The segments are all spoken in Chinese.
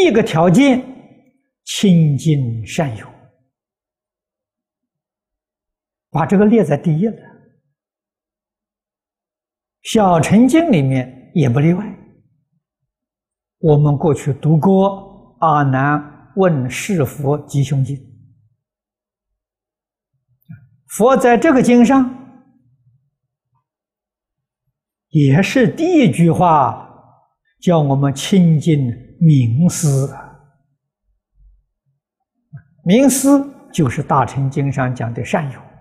第一个条件，亲近善友，把这个列在第一了。小乘经里面也不例外。我们过去读过阿难问是佛吉凶经，佛在这个经上也是第一句话叫我们亲近明师。明师就是大乘经上讲的善友，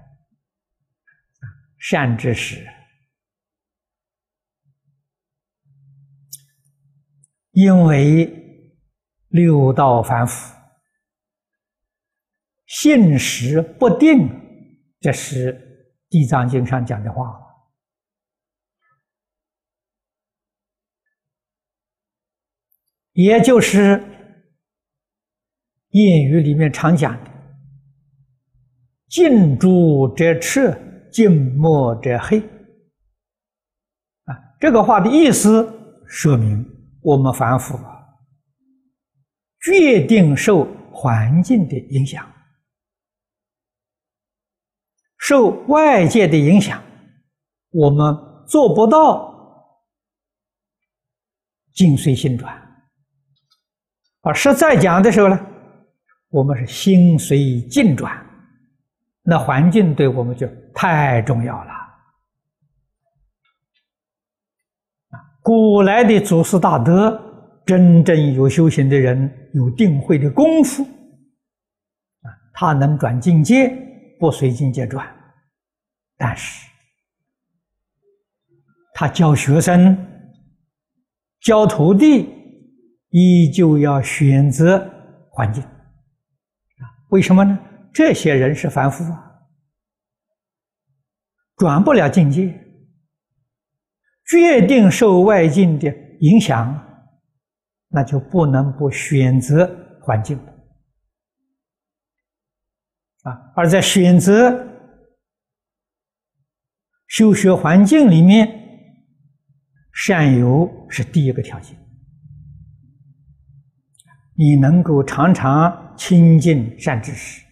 善知识。因为六道凡夫信实不定，这是地藏经上讲的话。也就是谚语里面常讲的近朱者赤，近墨者黑。这个话的意思说明我们凡夫决定受环境的影响，受外界的影响，我们做不到境随心转。实在讲的时候呢，我们是心随境转，那环境对我们就太重要了。古来的祖师大德，真正有修行的人，有定慧的功夫，他能转境界，不随境界转，但是他教学生、教徒弟，依旧要选择环境。为什么呢？这些人是凡夫转不了境界，决定受外境的影响，那就不能不选择环境。而在选择修学环境里面，善友是第一个条件。你能够常常亲近善知识，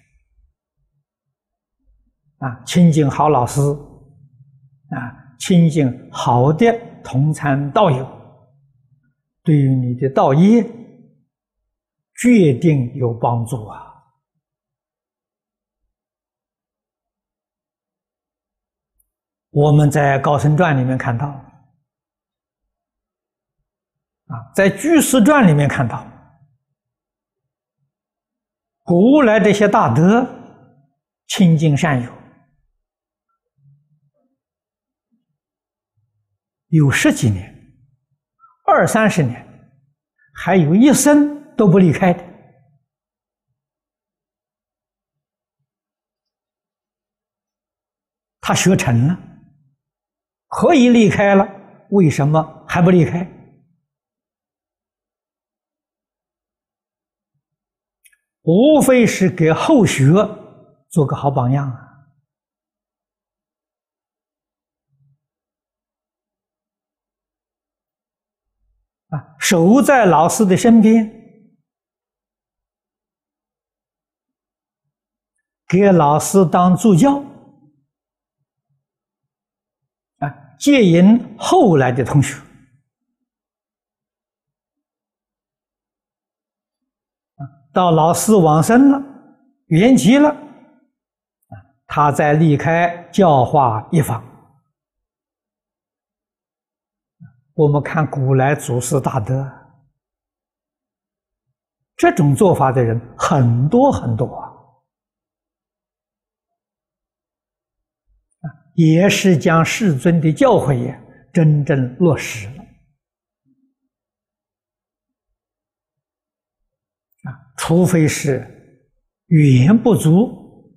亲近好老师，亲近好的同参道友，对于你的道业决定有帮助啊！我们在《高僧传》里面看到，在《居士传》里面看到，古来这些大德亲近善友，有10几年、20、30年，还有一生都不离开的。他学成了，可以离开了，为什么还不离开？无非是给后学做个好榜样守在老师的身边，给老师当助教，接引后来的同学。到老师往生了，圆寂了，他再离开教化一方。我们看古来祖师大德，这种做法的人很多很多也是将世尊的教诲真正落实了。除非是语言不足，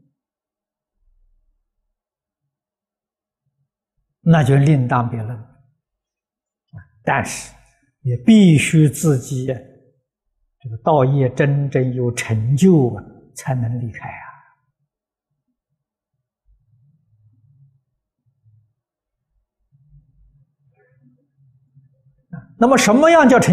那就另当别论。但是也必须自己这个道业真正有成就才能离开那么什么样叫成就？